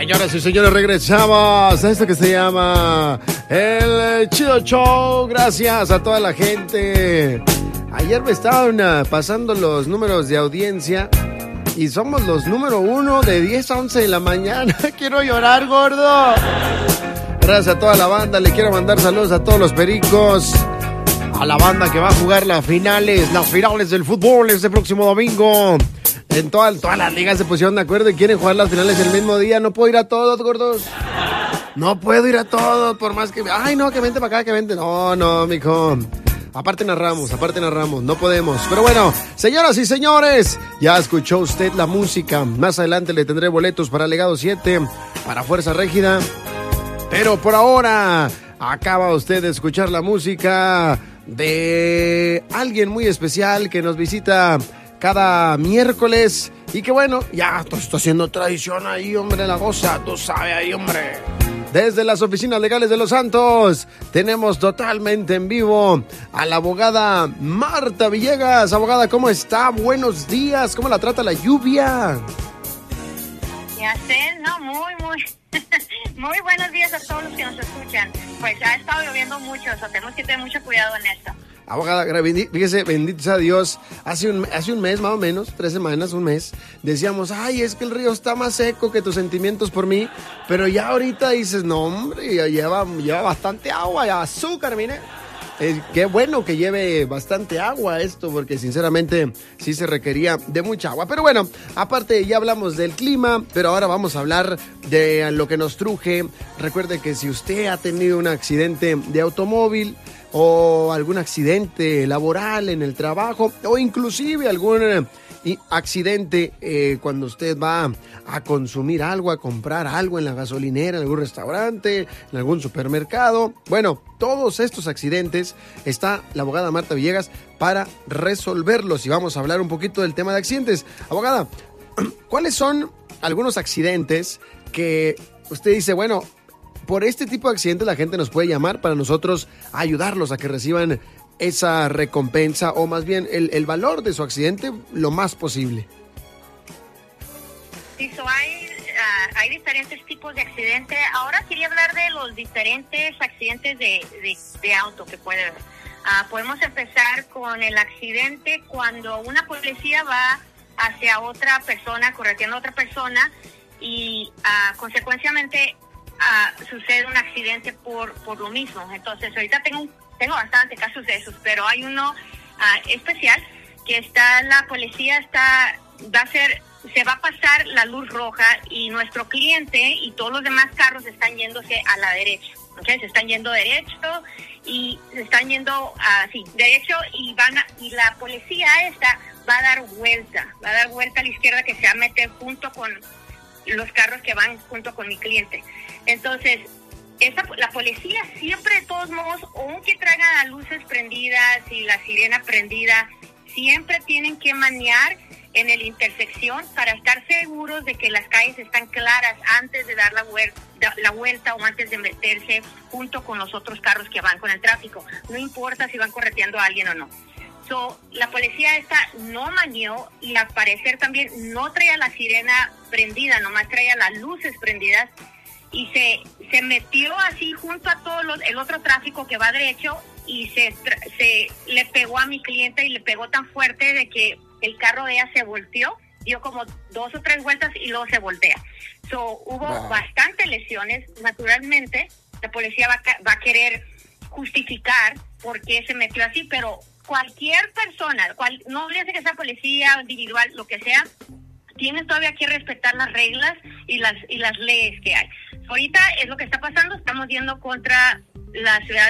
Señoras y señores, regresamos a esto que se llama El Chido Show. Gracias a toda la gente. Ayer me estaban pasando los números de audiencia y somos los número 1 de 10 a 11 de la mañana. Quiero llorar, gordo. Gracias a toda la banda. Le quiero mandar saludos a todos los pericos. A la banda que va a jugar las finales del fútbol este próximo domingo. En todas las ligas se pusieron de acuerdo y quieren jugar las finales el mismo día. No puedo ir a todos, gordos. No puedo ir a todos, por más que... Ay, no, que vente para acá, que vente. No, mijo. Aparte narramos, no podemos. Pero bueno, señoras y señores, ya escuchó usted la música. Más adelante le tendré boletos para Legado 7, para Fuerza Régida. Pero por ahora, acaba usted de escuchar la música de alguien muy especial que nos visita cada miércoles y que bueno, ya esto está haciendo tradición ahí, hombre, la goza, tú sabes ahí, hombre. Desde las oficinas legales de Los Santos, tenemos totalmente en vivo a la abogada Marta Villegas. Abogada, ¿cómo está? Buenos días, ¿cómo la trata la lluvia? Ya sé, no, muy muy buenos días a todos los que nos escuchan. Pues ha estado lloviendo mucho, o sea, tenemos que tener mucho cuidado en esto. Abogada, fíjese, bendito sea Dios, hace un mes más o menos, 3 semanas, un mes, decíamos, ay, es que el río está más seco que tus sentimientos por mí, pero ya ahorita dices, no hombre, ya lleva bastante agua, ya azúcar, mire. Qué bueno que lleve bastante agua esto, porque sinceramente sí se requería de mucha agua. Pero bueno, aparte ya hablamos del clima, pero ahora vamos a hablar de lo que nos truje. Recuerde que si usted ha tenido un accidente de automóvil, o algún accidente laboral en el trabajo, o inclusive algún accidente cuando usted va a consumir algo, a comprar algo en la gasolinera, en algún restaurante, en algún supermercado. Bueno, todos estos accidentes está la abogada Marta Villegas para resolverlos y vamos a hablar un poquito del tema de accidentes. Abogada, ¿cuáles son algunos accidentes que usted dice, bueno, por este tipo de accidentes la gente nos puede llamar para nosotros ayudarlos a que reciban esa recompensa o más bien el valor de su accidente lo más posible? Sí, hay diferentes tipos de accidentes. Ahora quería hablar de los diferentes accidentes de auto que puede haber. Podemos empezar con el accidente cuando una policía va hacia otra persona, corriendo a otra persona y consecuenciamente sucede un accidente por lo mismo. Entonces ahorita tengo bastante casos de esos, pero hay uno especial que la policía se va a pasar la luz roja y nuestro cliente y todos los demás carros están yéndose a la derecha. ¿Okay? Se están yendo derecho y se están yendo derecho y la policía va a dar vuelta a la izquierda, que se va a meter junto con los carros que van junto con mi cliente. Entonces, la policía siempre, de todos modos, aunque traigan las luces prendidas y la sirena prendida, siempre tienen que manejar en la intersección para estar seguros de que las calles están claras antes de dar la vuelta o antes de meterse junto con los otros carros que van con el tráfico. No importa si van correteando a alguien o no. La policía no maneó y al parecer también no traía la sirena prendida, nomás traía las luces prendidas y se metió así junto a todo el otro tráfico que va derecho y se le pegó a mi cliente y le pegó tan fuerte de que el carro de ella se volteó, dio como 2 o 3 vueltas y luego se voltea. Hubo bastantes lesiones. Naturalmente, la policía va a querer justificar por qué se metió así, pero cualquier persona, no olvídese que sea policía individual, lo que sea, tienen todavía que respetar las reglas y las leyes que hay. Ahorita es lo que está pasando, estamos yendo contra la ciudad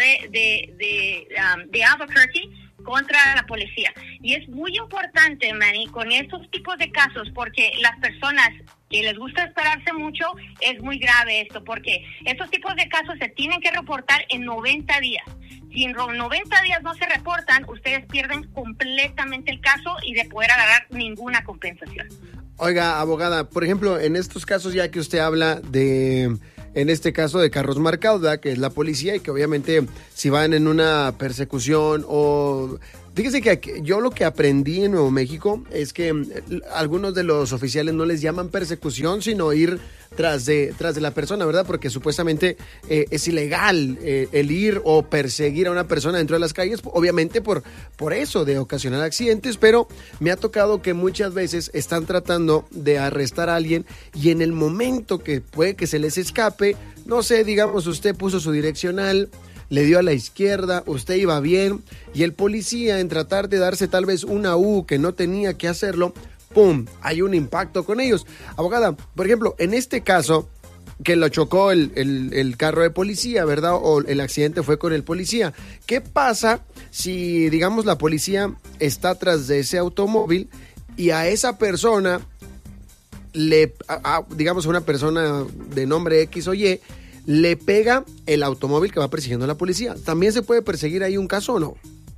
de Albuquerque, contra la policía. Y es muy importante, Manny, con estos tipos de casos, porque las personas que les gusta esperarse mucho, es muy grave esto, porque estos tipos de casos se tienen que reportar en 90 días. Si en 90 días no se reportan, ustedes pierden completamente el caso y de poder agarrar ninguna compensación. Oiga, abogada, por ejemplo, en estos casos, ya que usted habla en este caso de carros marcados, ¿verdad? Que es la policía y que obviamente si van en una persecución o Fíjese que yo lo que aprendí en Nuevo México es que algunos de los oficiales no les llaman persecución, sino ir tras de la persona, ¿verdad? Porque supuestamente es ilegal el ir o perseguir a una persona dentro de las calles, obviamente por eso, de ocasionar accidentes, pero me ha tocado que muchas veces están tratando de arrestar a alguien y en el momento que puede que se les escape, no sé, digamos, usted puso su direccional, le dio a la izquierda, usted iba bien y el policía en tratar de darse tal vez una U que no tenía que hacerlo, ¡pum!, hay un impacto con ellos. Abogada, por ejemplo, en este caso que lo chocó el carro de policía, ¿verdad? O el accidente fue con el policía. ¿Qué pasa si, digamos, la policía está tras de ese automóvil y a esa persona, digamos, a una persona de nombre X o Y, le pega el automóvil que va persiguiendo a la policía? ¿También se puede perseguir ahí un caso o no?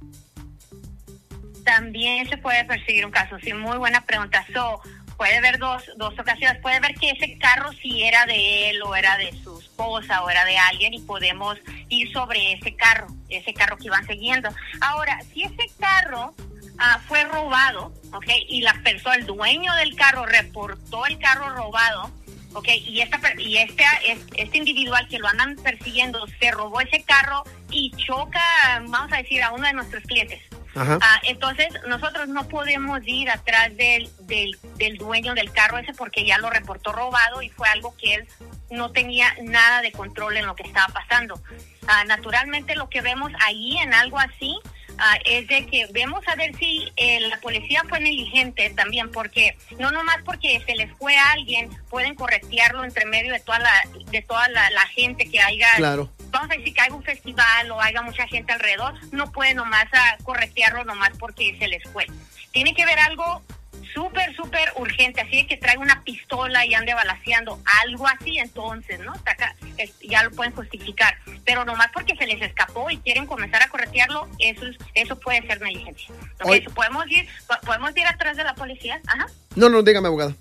También se puede perseguir un caso, sí, muy buena pregunta. Puede haber dos ocasiones, puede ver que ese carro sí era de él o era de su esposa o era de alguien y podemos ir sobre ese carro que iban siguiendo. Ahora, si ese carro fue robado, ¿ok? Y el dueño del carro reportó el carro robado, okay, y este individual que lo andan persiguiendo se robó ese carro y choca, vamos a decir, a uno de nuestros clientes. Entonces nosotros no podemos ir atrás del dueño del carro ese porque ya lo reportó robado y fue algo que él no tenía nada de control en lo que estaba pasando. Naturalmente lo que vemos ahí en algo así es de que vemos a ver si la policía fue negligente también, porque no nomás porque se les fue a alguien pueden corretearlo entre medio de toda la gente que haya. Claro. Vamos a decir que haya un festival o haya mucha gente alrededor, no pueden nomás corretearlo nomás porque se les fue. Tiene que ver algo súper urgente, así de que traiga una pistola y ande balaceando, algo así, entonces, ¿no? Ya lo pueden justificar, pero nomás porque se les escapó y quieren comenzar a corretearlo, eso puede ser negligencia. Okay, ¿podemos ir atrás de la policía? Ajá. No, dígame, abogada.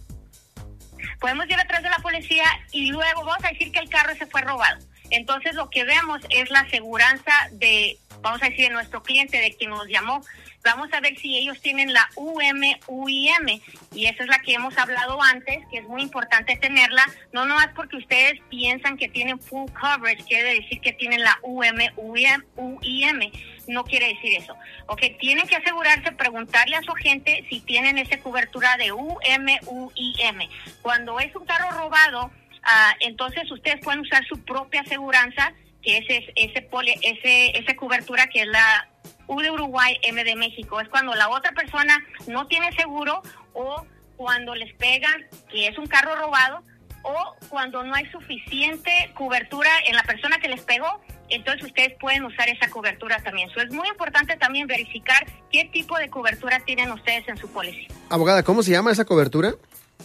Podemos ir atrás de la policía y luego vamos a decir que el carro se fue robado. Entonces lo que vemos es la aseguranza vamos a decir, de nuestro cliente, de quien nos llamó. Vamos a ver si ellos tienen la UM-UIM, y esa es la que hemos hablado antes, que es muy importante tenerla, no nomás porque ustedes piensan que tienen full coverage, quiere decir que tienen la UM-UIM, no quiere decir eso. Okay, tienen que asegurarse, preguntarle a su agente si tienen esa cobertura de UM-UIM. Cuando es un carro robado, entonces ustedes pueden usar su propia aseguranza, que es esa cobertura que es la U de Uruguay, M de México. Es cuando la otra persona no tiene seguro o cuando les pegan que es un carro robado o cuando no hay suficiente cobertura en la persona que les pegó, entonces ustedes pueden usar esa cobertura también. Es muy importante también verificar qué tipo de cobertura tienen ustedes en su póliza. Abogada, ¿cómo se llama esa cobertura?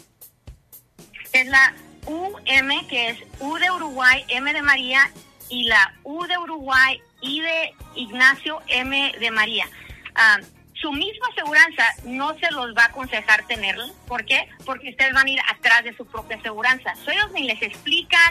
Es la UM, que es U de Uruguay, M de María, y la U de Uruguay, I de Ignacio, M de María. Su misma aseguranza no se los va a aconsejar tenerla. ¿Por qué? Porque ustedes van a ir atrás de su propia aseguranza. Ellos ni les explican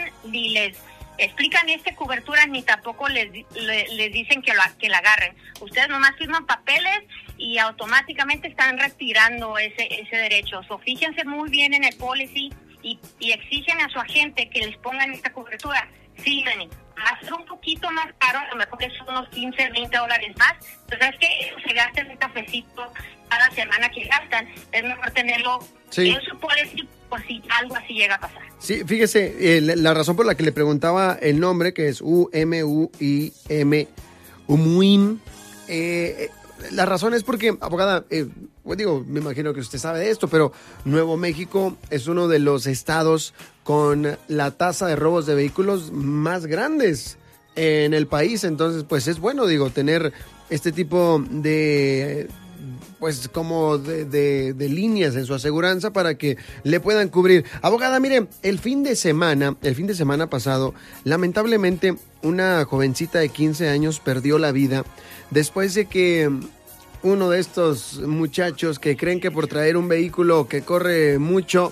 esta cobertura, ni tampoco les dicen que la agarren. Ustedes nomás firman papeles y automáticamente están retirando ese derecho. Fíjense muy bien en el policy y exigen a su agente que les pongan esta cobertura. Sí, Dani, va a ser un poquito más caro, a lo mejor es unos $15, $20 más. Entonces es que se gasten un cafecito cada semana que gastan. Es mejor tenerlo en su policy por si algo así llega a pasar. Sí, fíjese, la razón por la que le preguntaba el nombre, que es UM-UIM, UMUIM, la razón es porque, abogada, me imagino que usted sabe de esto, pero Nuevo México es uno de los estados con la tasa de robos de vehículos más grandes en el país. Entonces, pues es bueno, tener este tipo de, pues como de líneas en su aseguranza para que le puedan cubrir. Abogada, mire, el fin de semana pasado, lamentablemente, una jovencita de 15 años perdió la vida después de que uno de estos muchachos que creen que por traer un vehículo que corre mucho,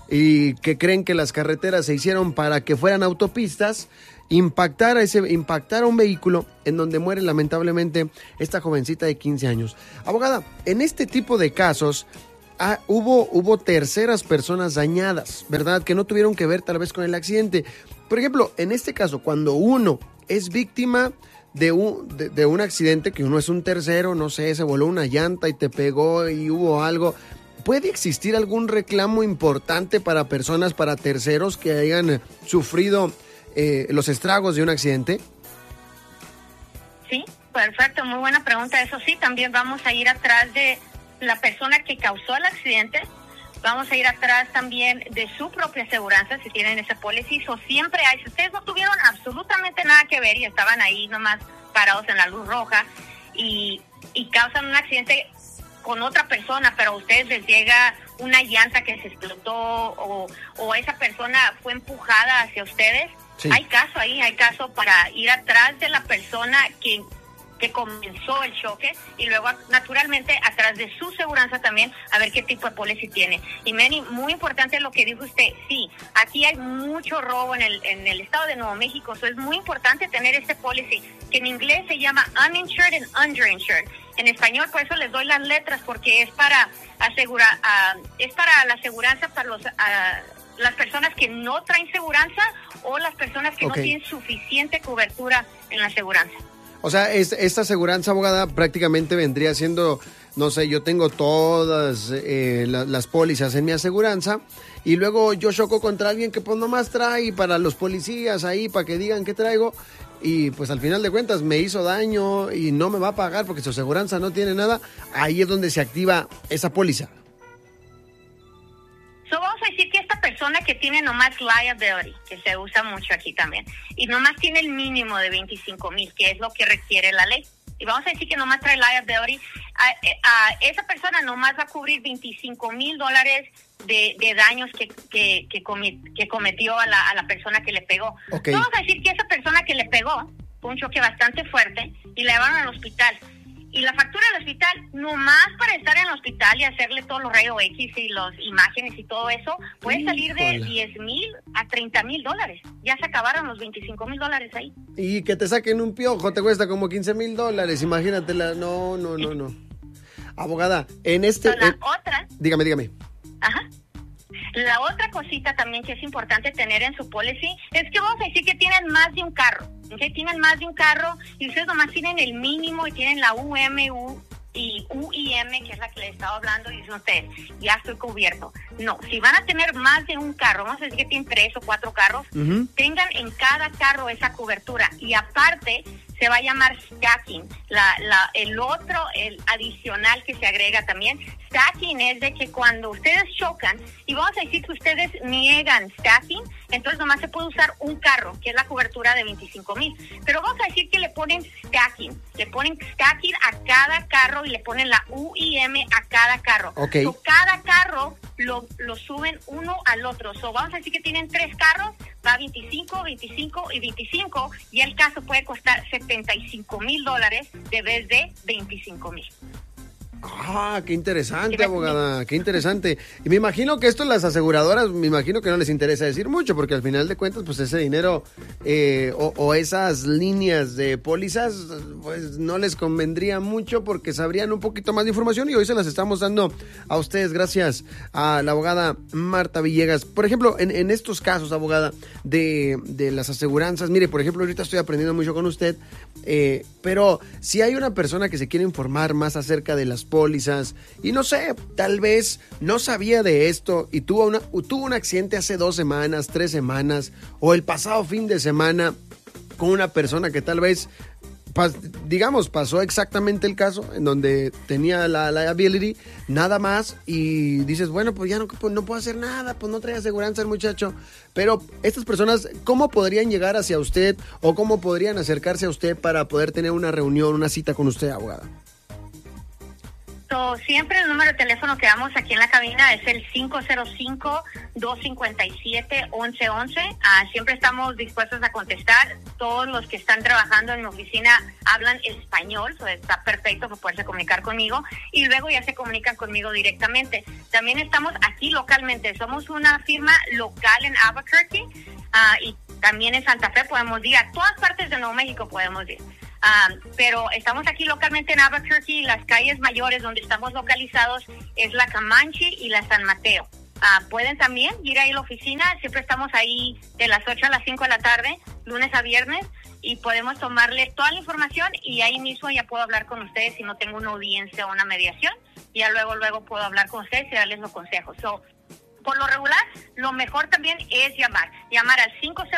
y que creen que las carreteras se hicieron para que fueran autopistas, impactar a un vehículo en donde muere lamentablemente esta jovencita de 15 años. Abogada, en este tipo de casos hubo terceras personas dañadas, ¿verdad? Que no tuvieron que ver tal vez con el accidente. Por ejemplo, en este caso, cuando uno es víctima de un accidente, que uno es un tercero, no sé, se voló una llanta y te pegó y hubo algo, ¿puede existir algún reclamo importante para personas, para terceros que hayan sufrido los estragos de un accidente? Sí, perfecto, muy buena pregunta. Eso sí, también vamos a ir atrás de la persona que causó el accidente. Vamos a ir atrás también de su propia aseguranza, si tienen ese policy. O siempre hay, si ustedes no tuvieron absolutamente nada que ver y estaban ahí nomás parados en la luz roja y causan un accidente con otra persona, pero a ustedes les llega una llanta que se explotó o esa persona fue empujada hacia ustedes, sí. Hay caso para ir atrás de la persona que comenzó el choque y luego naturalmente atrás de su seguranza también a ver qué tipo de policy tiene. Y Manny, muy importante lo que dijo usted, sí, aquí hay mucho robo en el estado de Nuevo México, es muy importante tener este policy que en inglés se llama uninsured and underinsured. En español por eso les doy las letras porque es para asegurar, es para la aseguranza para las personas que no traen seguranza o las personas que no tienen suficiente cobertura en la aseguranza. O sea, esta aseguranza, abogada, prácticamente vendría siendo, no sé, yo tengo todas las pólizas en mi aseguranza y luego yo choco contra alguien que pues nomás trae para los policías ahí, para que digan que traigo y pues al final de cuentas me hizo daño y no me va a pagar porque su aseguranza no tiene nada. Ahí es donde se activa esa póliza. Vamos a decir que esta persona que tiene nomás liability, que se usa mucho aquí también, y nomás tiene el mínimo de 25,000, que es lo que requiere la ley, y vamos a decir que nomás trae liability, esa persona nomás va a cubrir $25,000 de daños que cometió a la persona que le pegó. Okay. Vamos a decir que esa persona que le pegó fue un choque bastante fuerte y la llevaron al hospital. Y la factura del hospital, nomás para estar en el hospital y hacerle todos los rayos X y las imágenes y todo eso, puede salir de $10,000 a $30,000. Ya se acabaron los $25,000 ahí. Y que te saquen un piojo te cuesta como $15,000, imagínatela. No. Abogada, en otra... Dígame. Ajá. La otra cosita también que es importante tener en su policy es que vamos a decir que tienen más de un carro. ¿Okay? Tienen más de un carro y ustedes nomás tienen el mínimo y tienen la UMU y UIM, que es la que les estaba hablando, y dicen ustedes, ya estoy cubierto. No, si van a tener más de un carro, vamos a decir que tienen 3 o 4 carros, tengan en cada carro esa cobertura. Y aparte, se va a llamar stacking. El adicional que se agrega también, stacking es de que cuando ustedes chocan, y vamos a decir que ustedes niegan stacking, entonces nomás se puede usar un carro, que es la cobertura de 25,000. Pero vamos a decir que le ponen stacking a cada carro y le ponen la UIM a cada carro. Okay. So, cada carro lo suben uno al otro. So, vamos a decir que tienen 3 carros, va 25, 25 y 25, y el caso puede costar $75,000 de vez de 25,000. Ah, qué interesante, abogada, qué interesante. Y me imagino que esto las aseguradoras, me imagino que no les interesa decir mucho, porque al final de cuentas, pues ese dinero o esas líneas de pólizas, pues no les convendría mucho porque sabrían un poquito más de información y hoy se las estamos dando a ustedes gracias a la abogada Marta Villegas. Por ejemplo, en estos casos, abogada, de las aseguranzas, mire, por ejemplo, ahorita estoy aprendiendo mucho con usted, pero si hay una persona que se quiere informar más acerca de las pólizas y no sé, tal vez no sabía de esto y tuvo un accidente hace 2 semanas, 3 semanas o el pasado fin de semana con una persona que tal vez pasó exactamente el caso en donde tenía la liability, nada más, y dices, bueno, pues ya no puedo hacer nada, pues no trae aseguranza el muchacho. Pero estas personas, ¿cómo podrían llegar hacia usted o cómo podrían acercarse a usted para poder tener una reunión, una cita con usted, abogada? Siempre el número de teléfono que damos aquí en la cabina es el 505-257-1111. Siempre estamos dispuestos a contestar. Todos los que están trabajando en mi oficina hablan español, está perfecto para poderse comunicar conmigo y luego ya se comunican conmigo directamente. También estamos aquí localmente. Somos una firma local en Albuquerque y también en Santa Fe podemos ir. A todas partes de Nuevo México podemos ir. Pero estamos aquí localmente en Albuquerque y las calles mayores donde estamos localizados es la Comanche y la San Mateo. Pueden también ir ahí a la oficina, siempre estamos ahí de las 8 a las 5 de la tarde, lunes a viernes, y podemos tomarle toda la información y ahí mismo ya puedo hablar con ustedes si no tengo una audiencia o una mediación, ya luego puedo hablar con ustedes y darles los consejos. Por lo regular, lo mejor también es llamar al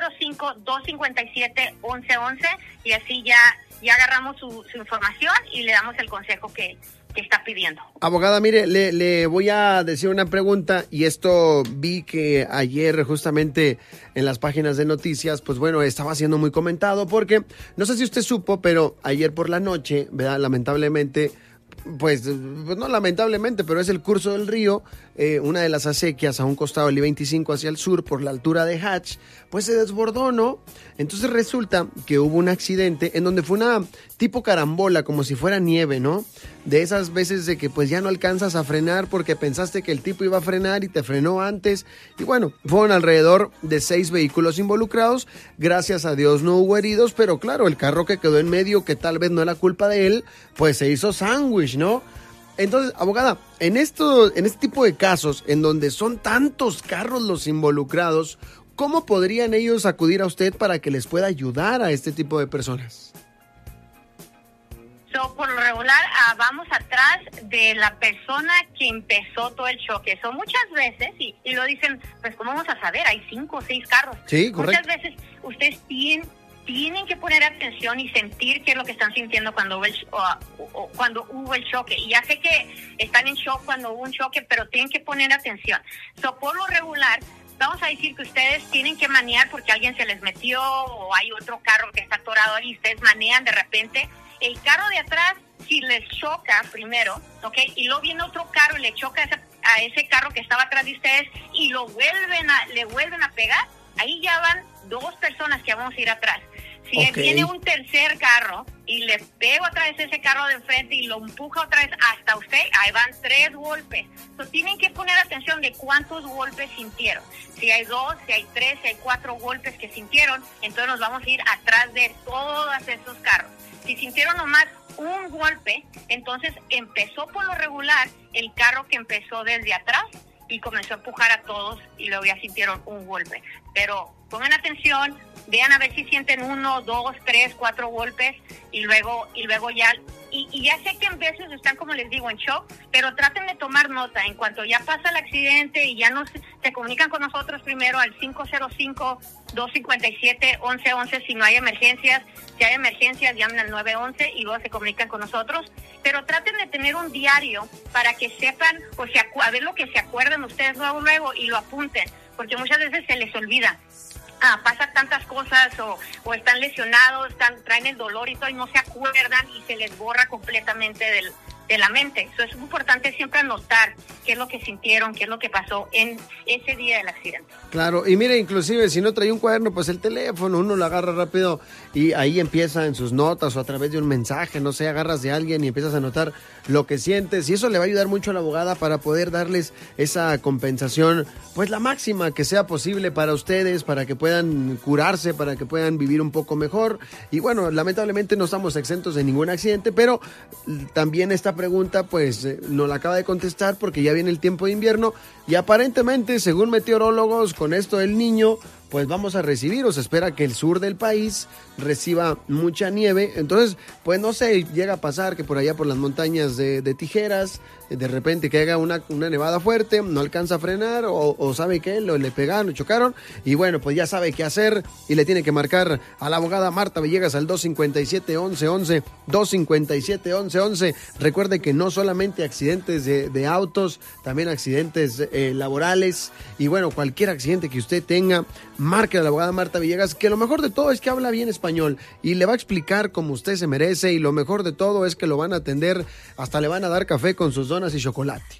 505-257-1111 y así ya agarramos su información y le damos el consejo que está pidiendo. Abogada, mire, le voy a decir una pregunta y esto vi que ayer justamente en las páginas de noticias, pues bueno, estaba siendo muy comentado porque, no sé si usted supo, pero ayer por la noche, ¿verdad? Lamentablemente, pues no lamentablemente, pero es el curso del río, una de las acequias a un costado del I-25 hacia el sur por la altura de Hatch, pues se desbordó, ¿no? Entonces resulta que hubo un accidente en donde fue una tipo carambola, como si fuera nieve, ¿no? De esas veces de que pues ya no alcanzas a frenar porque pensaste que el tipo iba a frenar y te frenó antes. Y bueno, fueron alrededor de 6 vehículos involucrados. Gracias a Dios no hubo heridos, pero claro, el carro que quedó en medio, que tal vez no era culpa de él, pues se hizo sándwich, ¿no? Entonces, abogada, en este tipo de casos, en donde son tantos carros los involucrados, ¿cómo podrían ellos acudir a usted para que les pueda ayudar a este tipo de personas? Por lo regular, vamos atrás de la persona que empezó todo el choque. Muchas veces, y lo dicen, pues ¿cómo vamos a saber? Hay 5 o 6 carros. Sí, correcto. Muchas veces ustedes tienen que poner atención y sentir qué es lo que están sintiendo cuando hubo el choque. Y ya sé que están en shock cuando hubo un choque, pero tienen que poner atención. Por lo regular, vamos a decir que ustedes tienen que manear porque alguien se les metió o hay otro carro que está atorado ahí, ustedes manean de repente. El carro de atrás, si les choca primero, ¿ok? Y luego viene otro carro y le choca a ese carro que estaba atrás de ustedes y le vuelven a pegar, ahí ya van 2 personas que vamos a ir atrás. Si viene un tercer carro y le pego otra vez ese carro de enfrente y lo empuja otra vez hasta usted, ahí van 3 golpes. Entonces tienen que poner atención de cuántos golpes sintieron. Si hay 2, si hay 3, si hay 4 golpes que sintieron, entonces nos vamos a ir atrás de todos esos carros. Si sintieron nomás un golpe, entonces empezó por lo regular el carro que empezó desde atrás y comenzó a empujar a todos y luego ya sintieron un golpe. Pero pongan atención, vean a ver si sienten 1, 2, 3, 4 golpes y luego ya... Y ya sé que en veces están, como les digo, en shock, pero traten de tomar nota. En cuanto ya pasa el accidente y ya se comunican con nosotros primero al 505-257-1111 si no hay emergencias. Si hay emergencias, llamen al 911 y luego se comunican con nosotros. Pero traten de tener un diario para que sepan, a ver lo que se acuerdan ustedes luego y lo apunten, porque muchas veces se les olvida. Pasan tantas cosas o están lesionados, traen el dolor y todo y no se acuerdan y se les borra completamente de la mente. Eso es muy importante siempre anotar qué es lo que sintieron, qué es lo que pasó en ese día del accidente. Claro, y mire, inclusive si no trae un cuaderno, pues el teléfono, uno lo agarra rápido y ahí empieza en sus notas o a través de un mensaje, no sé, agarras de alguien y empiezas a anotar lo que sientes y eso le va a ayudar mucho a la abogada para poder darles esa compensación, pues la máxima que sea posible para ustedes, para que puedan curarse, para que puedan vivir un poco mejor. Y bueno, lamentablemente no estamos exentos de ningún accidente, pero también esta pregunta pues nos la acaba de contestar porque ya viene el tiempo de invierno y aparentemente, según meteorólogos, con esto del Niño, pues vamos a recibir, o se espera que el sur del país reciba mucha nieve. Entonces, pues no sé, llega a pasar que por allá por las montañas de Tijeras, de repente que haga una nevada fuerte, no alcanza a frenar o sabe que le pegaron, le chocaron y bueno, pues ya sabe qué hacer y le tiene que marcar a la abogada Marta Villegas al 257-1111, 257-1111. Recuerde que no solamente accidentes de autos, también accidentes laborales y bueno, cualquier accidente que usted tenga, marque a la abogada Marta Villegas, que lo mejor de todo es que habla bien español y le va a explicar como usted se merece, y lo mejor de todo es que lo van a atender, hasta le van a dar café con sus donas y chocolate.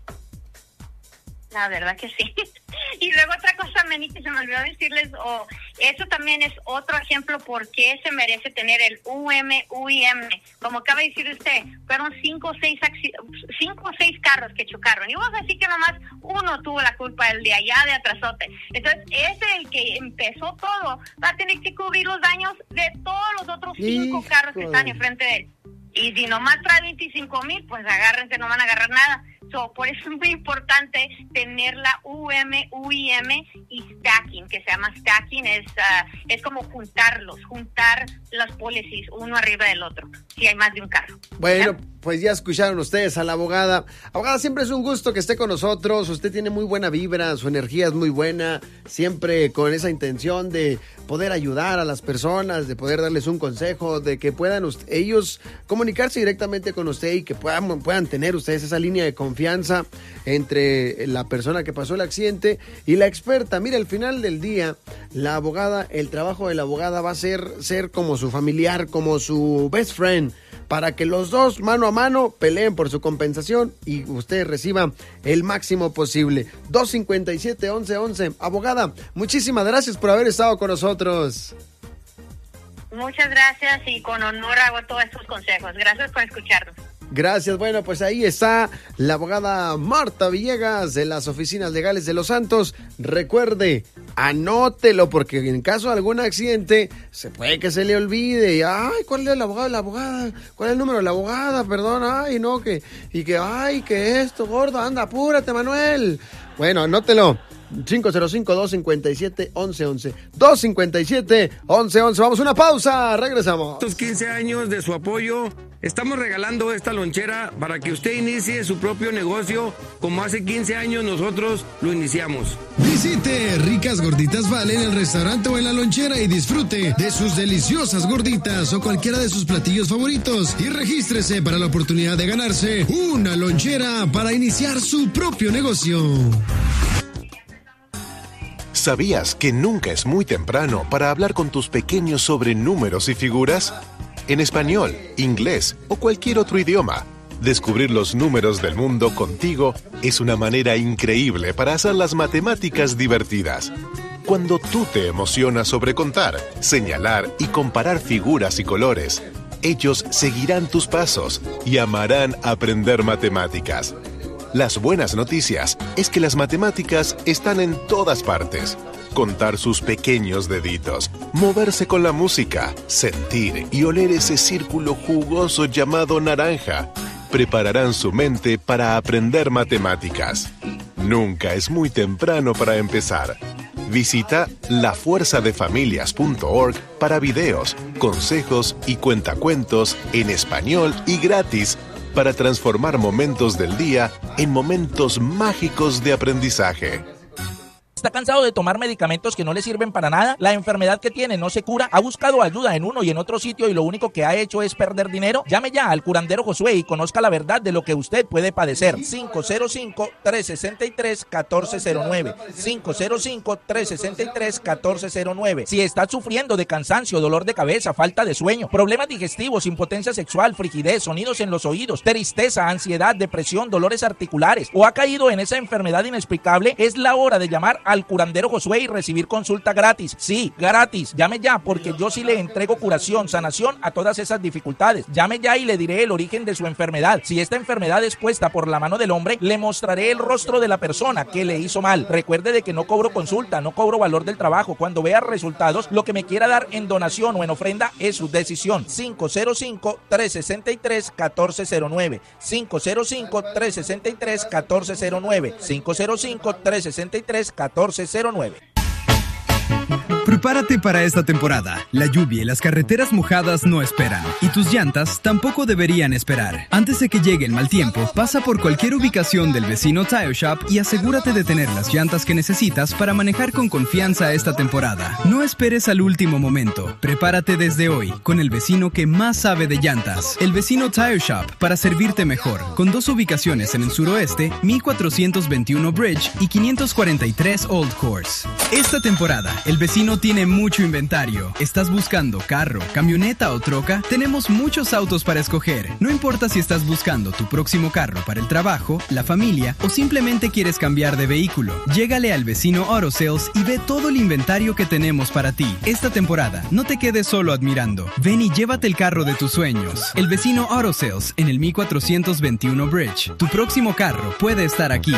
La verdad que sí. Y luego otra cosa, Manny, que se me olvidó decirles, eso también es otro ejemplo por qué se merece tener el UIM. Como acaba de decir usted, fueron 5 o 6 carros que chocaron. Y vamos a decir que nomás uno tuvo la culpa, el de allá de atrasote. Entonces, ese, el que empezó todo, va a tener que cubrir los daños de todos los otros 5 carros que están enfrente de él. Y si nomás trae 25,000, pues agárrense, no van a agarrar nada. Por eso es muy importante tener la UIM y stacking, que se llama stacking, es como juntar las policies uno arriba del otro, si hay más de un carro. Bueno, pues ya escucharon ustedes a la abogada. Abogada, siempre es un gusto que esté con nosotros. Usted tiene muy buena vibra, su energía es muy buena, siempre con esa intención de poder ayudar a las personas, de poder darles un consejo, de que puedan ellos comunicarse directamente con usted y que puedan tener ustedes esa línea de confianza entre la persona que pasó el accidente y la experta. Mira, al final del día, la abogada, el trabajo de la abogada va a ser como su familiar, como su best friend, para que los dos mano a mano peleen por su compensación y usted reciba el máximo posible. 257-1111. Abogada, muchísimas gracias por haber estado con nosotros. Muchas gracias y con honor hago todos estos consejos. Gracias por escucharnos. Gracias. Bueno, pues ahí está la abogada Marta Villegas de las Oficinas Legales de Los Santos. Recuerde, anótelo, porque en caso de algún accidente se puede que se le olvide. Ay, ¿cuál es el abogado de la abogada? ¿Cuál es el número de la abogada? Perdón, ay, no, que esto, gordo, anda, apúrate, Manuel. Bueno, anótelo. 505-257-1111. 257-1111. Vamos a una pausa, regresamos. Estos 15 años de su apoyo, estamos regalando esta lonchera para que usted inicie su propio negocio como hace 15 años nosotros lo iniciamos. Visite Ricas Gorditas Vale en el restaurante o en la lonchera y disfrute de sus deliciosas gorditas o cualquiera de sus platillos favoritos y regístrese para la oportunidad de ganarse una lonchera para iniciar su propio negocio. ¿Sabías que nunca es muy temprano para hablar con tus pequeños sobre números y figuras? En español, inglés o cualquier otro idioma, descubrir los números del mundo contigo es una manera increíble para hacer las matemáticas divertidas. Cuando tú te emocionas sobre contar, señalar y comparar figuras y colores, ellos seguirán tus pasos y amarán aprender matemáticas. Las buenas noticias es que las matemáticas están en todas partes. Contar sus pequeños deditos, moverse con la música, sentir y oler ese círculo jugoso llamado naranja, prepararán su mente para aprender matemáticas. Nunca es muy temprano para empezar. Visita lafuerzadefamilias.org para videos, consejos y cuentacuentos en español y gratis para transformar momentos del día en momentos mágicos de aprendizaje. ¿Está cansado de tomar medicamentos que no le sirven para nada? ¿La enfermedad que tiene no se cura? ¿Ha buscado ayuda en uno y en otro sitio y lo único que ha hecho es perder dinero? Llame ya al curandero Josué y conozca la verdad de lo que usted puede padecer. 505-363-1409. 505-363-1409. Si está sufriendo de cansancio, dolor de cabeza, falta de sueño, problemas digestivos, impotencia sexual, frigidez, sonidos en los oídos, tristeza, ansiedad, depresión, dolores articulares o ha caído en esa enfermedad inexplicable, es la hora de llamar al curandero Josué y recibir consulta gratis. Sí, gratis. Llame ya, porque yo sí le entrego curación, sanación a todas esas dificultades. Llame ya y le diré el origen de su enfermedad. Si esta enfermedad es puesta por la mano del hombre, le mostraré el rostro de la persona que le hizo mal. Recuerde de que no cobro consulta, no cobro valor del trabajo. Cuando vea resultados, lo que me quiera dar en donación o en ofrenda es su decisión. 505-363-1409. 505-363-1409. 505-363-1409. Prepárate para esta temporada. La lluvia y las carreteras mojadas no esperan. Y tus llantas tampoco deberían esperar. Antes de que llegue el mal tiempo, pasa por cualquier ubicación del vecino Tire Shop y asegúrate de tener las llantas que necesitas para manejar con confianza esta temporada. No esperes al último momento. Prepárate desde hoy con el vecino que más sabe de llantas. El vecino Tire Shop, para servirte mejor. Con 2 ubicaciones en el suroeste, 1421 Bridge y 543 Old Course. Esta temporada, el vecino tiene mucho inventario. ¿Estás buscando carro, camioneta o troca? Tenemos muchos autos para escoger. No importa si estás buscando tu próximo carro para el trabajo, la familia o simplemente quieres cambiar de vehículo. Llégale al vecino Auto Sales y ve todo el inventario que tenemos para ti. Esta temporada, no te quedes solo admirando. Ven y llévate el carro de tus sueños. El vecino Auto Sales en el 1421 Bridge. Tu próximo carro puede estar aquí.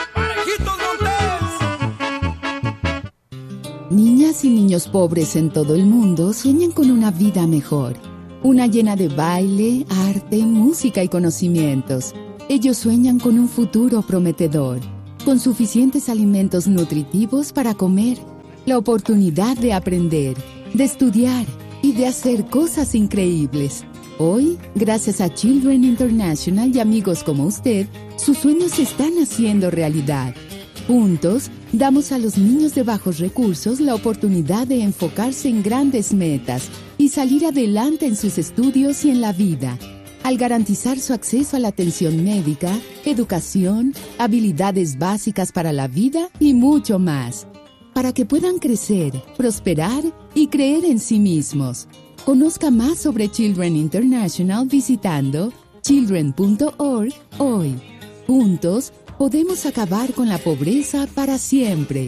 Niñas y niños pobres en todo el mundo sueñan con una vida mejor. Una llena de baile, arte, música y conocimientos. Ellos sueñan con un futuro prometedor, con suficientes alimentos nutritivos para comer, la oportunidad de aprender, de estudiar y de hacer cosas increíbles. Hoy, gracias a Children International y amigos como usted, sus sueños se están haciendo realidad. Juntos, damos a los niños de bajos recursos la oportunidad de enfocarse en grandes metas y salir adelante en sus estudios y en la vida, al garantizar su acceso a la atención médica, educación, habilidades básicas para la vida y mucho más, para que puedan crecer, prosperar y creer en sí mismos. Conozca más sobre Children International visitando children.org hoy. Juntos, podemos acabar con la pobreza para siempre.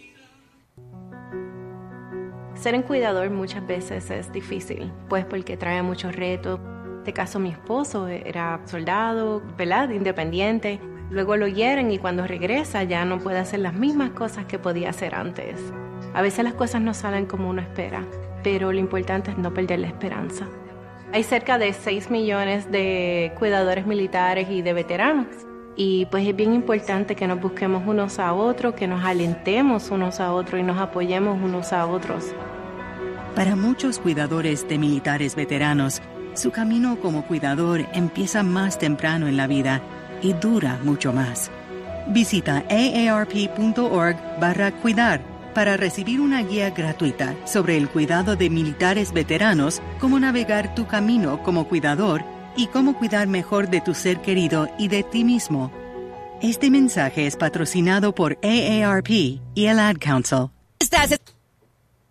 Ser un cuidador muchas veces es difícil, pues porque trae muchos retos. En este caso, mi esposo era soldado, ¿verdad? Independiente. Luego lo hieren y cuando regresa ya no puede hacer las mismas cosas que podía hacer antes. A veces las cosas no salen como uno espera, pero lo importante es no perder la esperanza. Hay cerca de 6 millones de cuidadores militares y de veteranos. Y pues es bien importante que nos busquemos unos a otros, que nos alentemos unos a otros y nos apoyemos unos a otros. Para muchos cuidadores de militares veteranos, su camino como cuidador empieza más temprano en la vida y dura mucho más. Visita aarp.org/cuidar para recibir una guía gratuita sobre el cuidado de militares veteranos, cómo navegar tu camino como cuidador y cómo cuidar mejor de tu ser querido y de ti mismo. Este mensaje es patrocinado por AARP y el Ad Council. Estás